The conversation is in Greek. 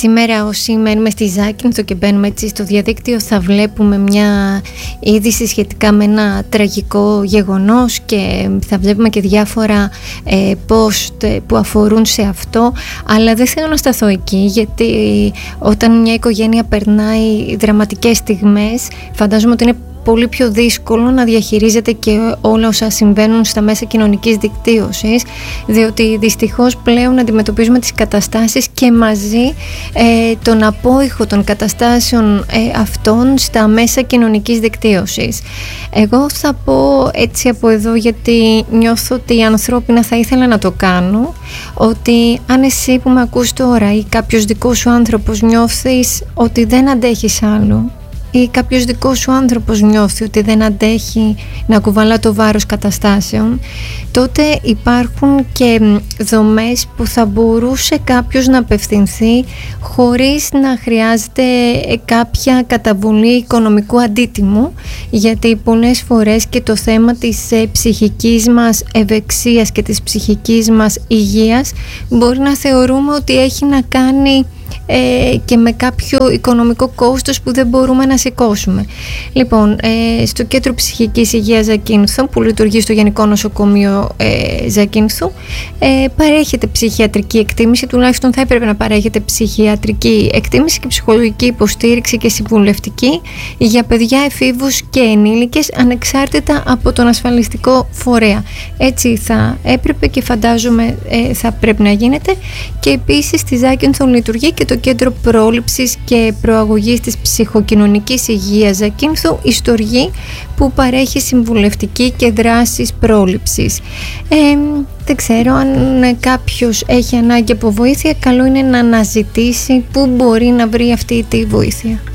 Σήμερα όσοι μένουμε στη Ζάκυνθο και μπαίνουμε έτσι στο διαδίκτυο θα βλέπουμε μια είδηση σχετικά με ένα τραγικό γεγονός και θα βλέπουμε και διάφορα post που αφορούν σε αυτό, αλλά δεν θέλω να σταθώ εκεί, γιατί όταν μια οικογένεια περνάει δραματικές στιγμές φαντάζομαι ότι είναι πολύ πιο δύσκολο να διαχειρίζεται και όλα όσα συμβαίνουν στα μέσα κοινωνικής δικτύωσης, διότι δυστυχώς πλέον αντιμετωπίζουμε τις καταστάσεις και μαζί τον απόϊχο των καταστάσεων αυτών στα μέσα κοινωνικής δικτύωσης. Εγώ θα πω έτσι από εδώ, γιατί νιώθω ότι ανθρώπινα θα ήθελα να το κάνω, ότι αν εσύ που με ακούς τώρα ή κάποιος δικός σου άνθρωπος νιώθεις ότι δεν αντέχεις άλλο, ή κάποιος δικός σου άνθρωπος νιώθει ότι δεν αντέχει να κουβαλά το βάρος καταστάσεων, τότε υπάρχουν και δομές που θα μπορούσε κάποιος να απευθυνθεί χωρίς να χρειάζεται κάποια καταβολή οικονομικού αντίτιμου, γιατί πολλές φορές και το θέμα της ψυχικής μας ευεξίας και της ψυχικής μας υγείας μπορεί να θεωρούμε ότι έχει να κάνει και με κάποιο οικονομικό κόστος που δεν μπορούμε να σηκώσουμε. Λοιπόν, στο Κέντρο Ψυχικής Υγείας Ζακύνθου, που λειτουργεί στο Γενικό Νοσοκομείο Ζακύνθου, παρέχεται ψυχιατρική εκτίμηση, τουλάχιστον θα έπρεπε να παρέχεται ψυχιατρική εκτίμηση και ψυχολογική υποστήριξη και συμβουλευτική για παιδιά, εφήβους και ενήλικες, ανεξάρτητα από τον ασφαλιστικό φορέα. Έτσι θα έπρεπε και φαντάζομαι θα πρέπει να γίνεται. Και επίσης στη Ζάκυνθο λειτουργεί και το Κέντρο Πρόληψης και Προαγωγής της Ψυχοκοινωνικής Υγείας Ζακύνθου, η Στοργή, που παρέχει συμβουλευτική και δράσεις πρόληψης. Δεν ξέρω αν κάποιος έχει ανάγκη από βοήθεια, καλό είναι να αναζητήσει πού μπορεί να βρει αυτή τη βοήθεια.